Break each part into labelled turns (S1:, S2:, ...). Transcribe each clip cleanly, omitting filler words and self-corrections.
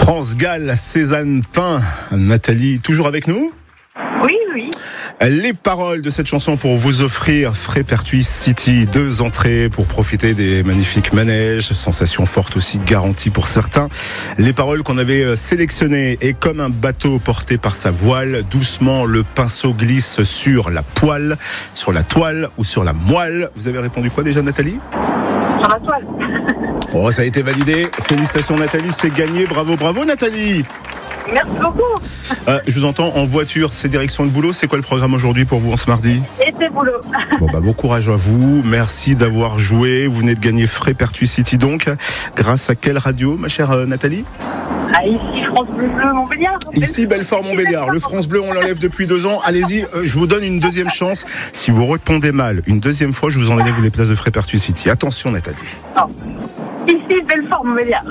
S1: France-Galles, Cézanne Pain. Nathalie, toujours avec nous ?
S2: Oui.
S1: Les paroles de cette chanson pour vous offrir Frépertuis City, 2 entrées pour profiter des magnifiques manèges, sensations fortes aussi garanties pour certains. Les paroles qu'on avait sélectionnées, et comme un bateau porté par sa voile, doucement le pinceau glisse sur la poêle, sur la toile ou sur la moelle. Vous avez répondu quoi déjà, Nathalie ?
S2: Sur la toile.
S1: Oh, ça a été validé. Félicitations Nathalie, c'est gagné. Bravo Nathalie.
S2: Merci beaucoup.
S1: Je vous entends en voiture, c'est direction le boulot. C'est quoi le programme aujourd'hui pour vous en ce mardi ?
S2: Et c'est boulot.
S1: Bon courage à vous. Merci d'avoir joué. Vous venez de gagner Frépertuis City donc. Grâce à quelle radio, ma chère Nathalie ?
S2: Ici, France Bleu Montbéliard.
S1: Ici, Belfort-Montbéliard. Le France Bleu, on l'enlève depuis 2 ans. Allez-y, je vous donne une deuxième chance. Si vous répondez mal une deuxième fois, je vous enlève les places de Frépertuis City. Attention, Nathalie.
S2: Non. Ici, Belfort-Montbéliard.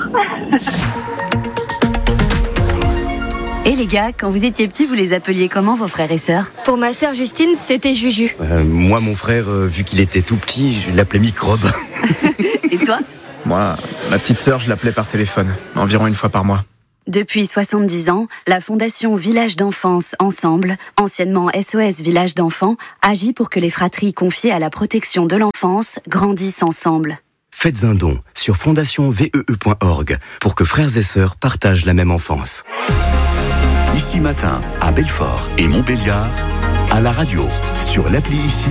S3: Et les gars, quand vous étiez petits, vous les appeliez comment vos frères et sœurs ?
S4: Pour ma sœur Justine, c'était Juju.
S5: Moi, mon frère, vu qu'il était tout petit, je l'appelais Microbe.
S3: Et toi ?
S6: Moi, ma petite sœur, je l'appelais par téléphone, environ 1 fois par mois.
S3: Depuis 70 ans, la Fondation Village d'Enfance Ensemble, anciennement SOS Village d'Enfants, agit pour que les fratries confiées à la protection de l'enfance grandissent ensemble.
S5: Faites un don sur fondationvee.org pour que frères et sœurs partagent la même enfance.
S7: Ici Matin, à Belfort et Montbéliard, à la radio, sur l'appli Ici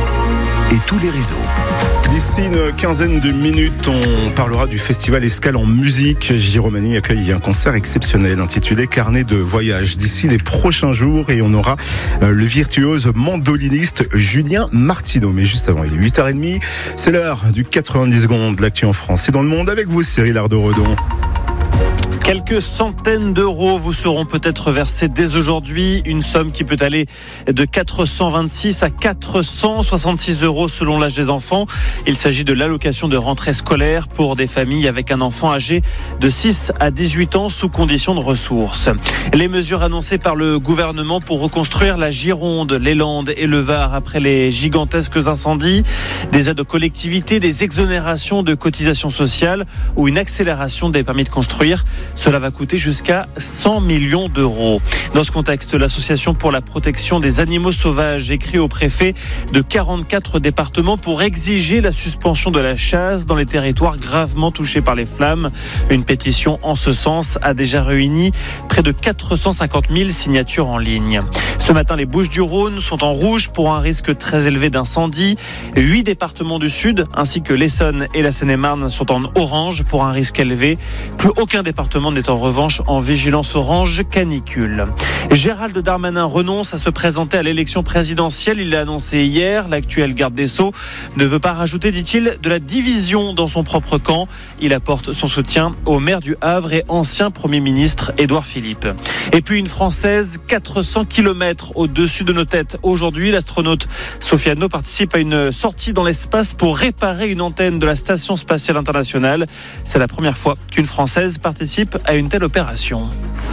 S7: et tous les réseaux.
S1: D'ici une quinzaine de minutes, on parlera du festival Escale en musique. Giromanie accueille un concert exceptionnel intitulé Carnet de voyage d'ici les prochains jours, et on aura le virtuose mandoliniste Julien Martineau. Mais juste avant, il est 8h30, c'est l'heure du 90 secondes de l'actu en France et dans le monde avec vous, Cyril Ardo-Redon.
S8: Quelques centaines d'euros vous seront peut-être versés dès aujourd'hui. Une somme qui peut aller de 426 à 466 euros selon l'âge des enfants. Il s'agit de l'allocation de rentrée scolaire pour des familles avec un enfant âgé de 6 à 18 ans sous conditions de ressources. Les mesures annoncées par le gouvernement pour reconstruire la Gironde, les Landes et le Var après les gigantesques incendies. Des aides aux collectivités, des exonérations de cotisations sociales ou une accélération des permis de construire. Cela va coûter jusqu'à 100 millions d'euros. Dans ce contexte, l'Association pour la protection des animaux sauvages écrit au préfet de 44 départements pour exiger la suspension de la chasse dans les territoires gravement touchés par les flammes. Une pétition en ce sens a déjà réuni près de 450 000 signatures en ligne. Ce matin, les Bouches-du-Rhône sont en rouge pour un risque très élevé d'incendie. 8 départements du Sud ainsi que l'Essonne et la Seine-et-Marne sont en orange pour un risque élevé. Plus aucun département n'est en revanche en vigilance orange canicule. Gérald Darmanin renonce à se présenter à l'élection présidentielle. Il l'a annoncé hier. L'actuel garde des Sceaux ne veut pas rajouter, dit-il, de la division dans son propre camp. Il apporte son soutien au maire du Havre et ancien Premier ministre Édouard Philippe. Et puis une Française, 400 km au-dessus de nos têtes. Aujourd'hui, l'astronaute Sophia Anno participe à une sortie dans l'espace pour réparer une antenne de la Station spatiale internationale. C'est la première fois qu'une Française participe à une telle opération.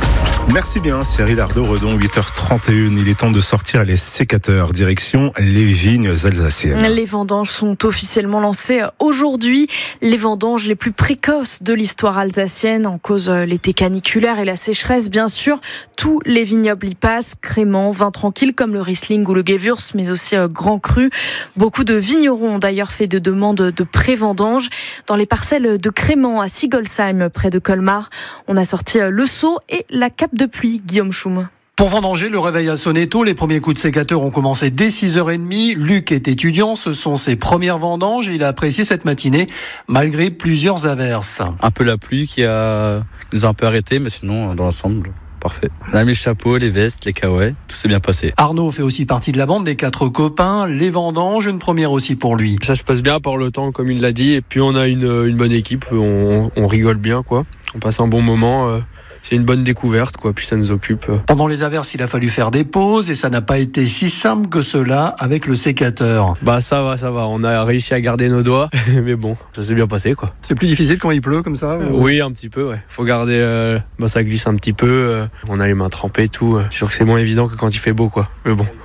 S1: Merci bien Cyril Ardo-Redon, 8h31, il est temps de sortir les sécateurs, direction les vignes alsaciennes.
S9: Les vendanges sont officiellement lancées aujourd'hui, les vendanges les plus précoces de l'histoire alsacienne, en cause l'été caniculaire et la sécheresse bien sûr. Tous les vignobles y passent, crémants, vins tranquilles comme le Riesling ou le Gewürz, mais aussi Grand Cru. Beaucoup de vignerons ont d'ailleurs fait de demandes de pré-vendange. Dans les parcelles de créments à Sigolsheim, près de Colmar, on a sorti le seau et la cape de pluie. Guillaume Schum.
S10: Pour vendanger, le réveil a sonné tôt. Les premiers coups de sécateur ont commencé dès 6h30. Luc est étudiant, ce sont ses premières vendanges et il a apprécié cette matinée malgré plusieurs averses.
S11: Un peu la pluie qui nous a un peu arrêtés, mais sinon, dans l'ensemble, parfait. On a mis le chapeau, les vestes, les kawaii, tout s'est bien passé.
S10: Arnaud fait aussi partie de la bande des 4 copains. Les vendanges, une première aussi pour lui.
S12: Ça se passe bien par le temps, comme il l'a dit. Et puis on a une bonne équipe, on rigole bien, quoi. On passe un bon moment. C'est une bonne découverte, quoi, puis ça nous occupe.
S10: Pendant les averses, il a fallu faire des pauses et ça n'a pas été si simple que cela avec le sécateur.
S12: Ça va, on a réussi à garder nos doigts, mais bon, ça s'est bien passé, quoi.
S10: C'est plus difficile quand il pleut comme ça
S12: Oui, un petit peu, ouais. Faut garder, ça glisse un petit peu, on a les mains trempées et tout. C'est sûr que c'est moins évident que quand il fait beau, quoi. Mais bon,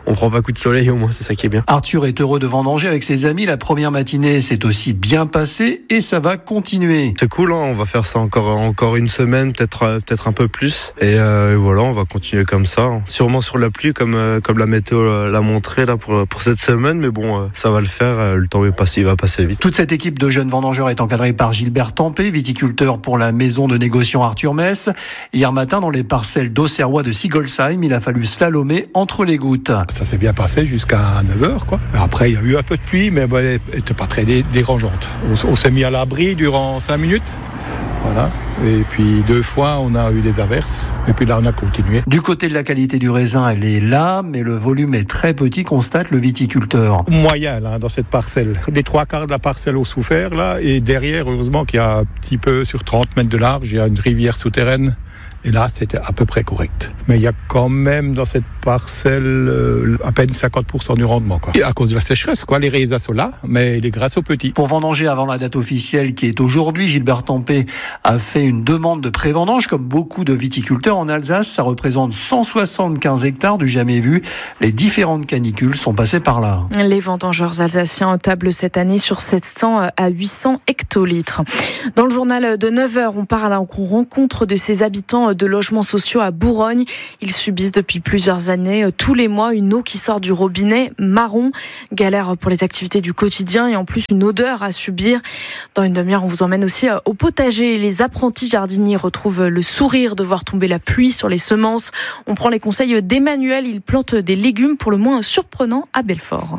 S12: on prend pas coup de soleil, au moins c'est ça qui est bien.
S10: Arthur est heureux de vendanger avec ses amis. La première matinée s'est aussi bien passée et ça va continuer.
S13: C'est cool, hein, on va faire ça encore une semaine, peut-être un peu plus. Et voilà, on va continuer comme ça. Sûrement sur la pluie, comme la météo l'a montré là pour cette semaine, mais bon, ça va le faire. Le temps il va passer vite.
S10: Toute cette équipe de jeunes vendangeurs est encadrée par Gilbert Tempé, viticulteur pour la maison de négociation Arthur Mess. Hier matin, dans les parcelles d'Auxerrois de Sigolsheim, il a fallu slalomer entre les gouttes.
S14: Ça s'est bien passé jusqu'à 9h, quoi. Après, il y a eu un peu de pluie, mais elle n'était pas très dérangeante. On s'est mis à l'abri durant 5 minutes. Voilà. Et puis 2 fois, on a eu des averses. Et puis là, on a continué.
S10: Du côté de la qualité du raisin, elle est là, mais le volume est très petit, constate le viticulteur.
S14: Moyen, là, dans cette parcelle. Les 3/4 de la parcelle ont souffert, là. Et derrière, heureusement qu'il y a un petit peu, sur 30 mètres de large, il y a une rivière souterraine. Et là, c'était à peu près correct. Mais il y a quand même dans cette parcelle à peine 50% du rendement, quoi. Et à cause de la sécheresse, quoi. Les raisins sont là, mais il est grâce aux petits.
S10: Pour vendanger avant la date officielle qui est aujourd'hui, Gilbert Tempé a fait une demande de pré-vendange. Comme beaucoup de viticulteurs en Alsace, ça représente 175 hectares du jamais vu. Les différentes canicules sont passées par là.
S9: Les vendangeurs alsaciens tablent cette année sur 700 à 800 hectolitres. Dans le journal de 9h, on part à la rencontre de ces habitants de logements sociaux à Bourgogne. Ils subissent depuis plusieurs années, tous les mois, une eau qui sort du robinet marron. Galère pour les activités du quotidien et en plus une odeur à subir. Dans une demi-heure, on vous emmène aussi au potager. Les apprentis jardiniers retrouvent le sourire de voir tomber la pluie sur les semences. On prend les conseils d'Emmanuel. Il plante des légumes pour le moins surprenants à Belfort.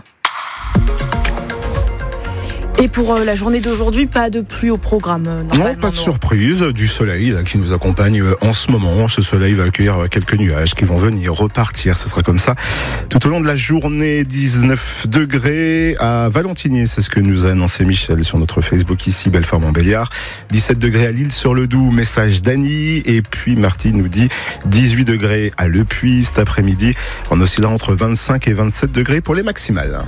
S9: Et pour la journée d'aujourd'hui, pas de pluie au programme.
S1: Non, pas de surprise, du soleil là, qui nous accompagne en ce moment. Ce soleil va accueillir quelques nuages qui vont venir repartir. Ce sera comme ça tout au long de la journée. 19 degrés à Valentinier, c'est ce que nous a annoncé Michel sur notre Facebook ici, Belfort-Montbéliard. 17 degrés à L'Isle-sur-le-Doubs, message d'Annie. Et puis Martine nous dit 18 degrés à Le Puy cet après-midi. On oscillera entre 25 et 27 degrés pour les maximales.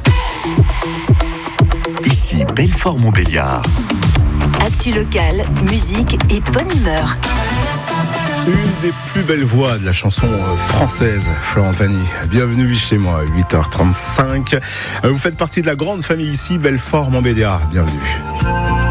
S7: Ici, Belfort-Montbéliard.
S3: Actu locale, musique et bonne humeur.
S1: Une des plus belles voix de la chanson française, Florent Pagny. Bienvenue chez moi, 8h35. Vous faites partie de la grande famille ici, Belfort-Montbéliard. Bienvenue.